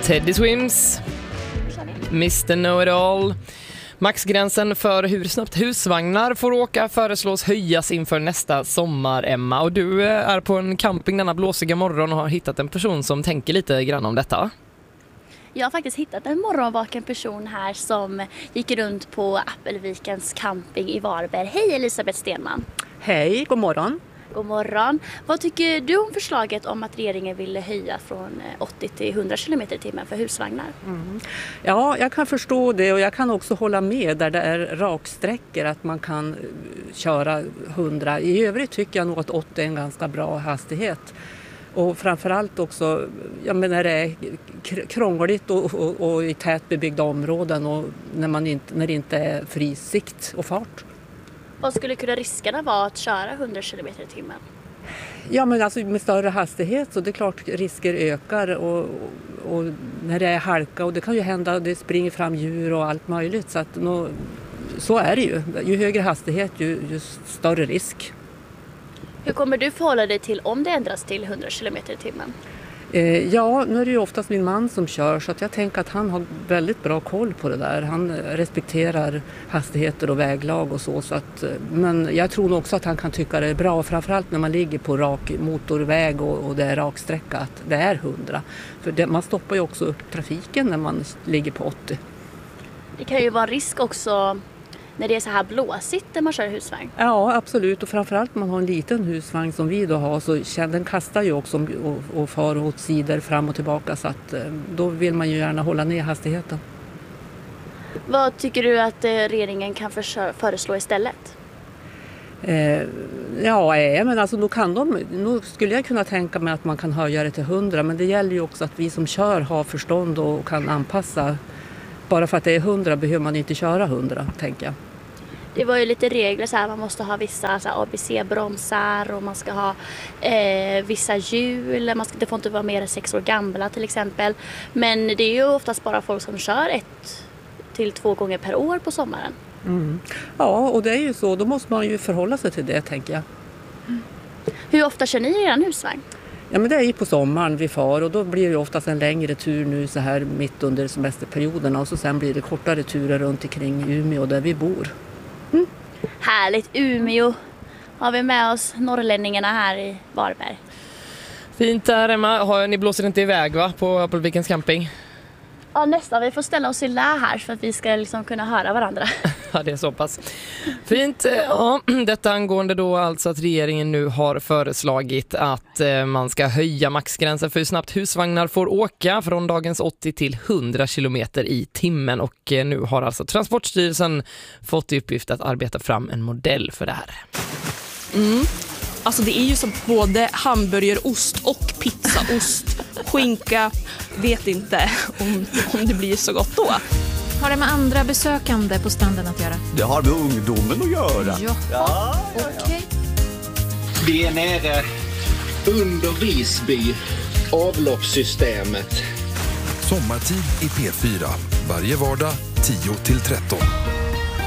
Teddy Swims, Mr. Know-It-All. Maxgränsen för hur snabbt husvagnar får åka föreslås höjas inför nästa sommar, Emma. Och du är på en camping denna blåsiga morgon och har hittat en person som tänker lite grann om detta. Jag har faktiskt hittat en morgonvaken person här som gick runt på Appelvikens camping i Varberg. Hej Elisabeth Stenman. Hej, god morgon. God morgon. Vad tycker du om förslaget om att regeringen ville höja från 80 till 100 km/h för husvagnar? Ja, jag kan förstå det och jag kan också hålla med där det är raksträckor att man kan köra 100. I övrigt tycker jag nog att 80 är en ganska bra hastighet. Och framförallt också när det är krångligt och i tätbebyggda områden och när det inte är fri sikt och fart. Vad skulle kunna riskerna vara att köra 100 km/h? Ja, men alltså med större hastighet så det är klart risker ökar och när det är halka och det kan ju hända det springer fram djur och allt möjligt så att så är det ju. Ju högre hastighet ju större risk. Hur kommer du förhålla dig till om det ändras till 100 km/h? Ja, nu är det ju oftast min man som kör så att jag tänker att han har väldigt bra koll på det där. Han respekterar hastigheter och väglag och så att, men jag tror nog också att han kan tycka det är bra, framförallt när man ligger på rak motorväg och det är raksträcka att det är 100. För man stoppar ju också upp trafiken när man ligger på 80. Det kan ju vara en risk också när det är så här blåsigt när man kör husvagn. Ja, absolut. Och framförallt när man har en liten husvagn som vi då har så den kastar ju också och far åt sidor fram och tillbaka så att då vill man ju gärna hålla ner hastigheten. Vad tycker du att regeringen kan föreslå istället? Men alltså nu skulle jag kunna tänka mig att man kan höja det till 100 men det gäller ju också att vi som kör har förstånd och kan anpassa. Bara för att det är 100 behöver man inte köra 100, tänker jag. Det var ju lite regler så här, man måste ha vissa så här, ABC-bromsar och man ska ha vissa hjul. Det får inte vara mer än 6 år gamla till exempel. Men det är ju oftast bara folk som kör 1 till 2 gånger per år på sommaren. Mm. Ja, och det är ju så. Då måste man ju förhålla sig till det, tänker jag. Hur ofta kör ni er husvagn? Ja, men det är ju på sommaren vi far och då blir det oftast en längre tur nu så här mitt under semesterperioderna och så sen blir det kortare turer runt omkring Umeå där vi bor. Mm. Härligt, Umeå har vi med oss norrlänningarna här i Varberg. Fint där, Emma. Ni blåser inte iväg va på Appelvikens camping? Ja, nästan. Vi får ställa oss i lä här för att vi ska liksom kunna höra varandra. Ja, det är så pass. Fint. Ja, detta angående då alltså att regeringen nu har föreslagit att man ska höja maxgränsen för hur snabbt husvagnar får åka från dagens 80 till 100 kilometer i timmen. Och nu har alltså Transportstyrelsen fått i uppgift att arbeta fram en modell för det här. Alltså det är ju som både hamburgerost och pizzaost, skinka, vet inte om det blir så gott då. Har det med andra besökande på stranden att göra? Det har med ungdomen att göra. Ja. Okej. Vi är nere under Visby, avloppssystemet. Sommartid i P4, varje vardag 10-13.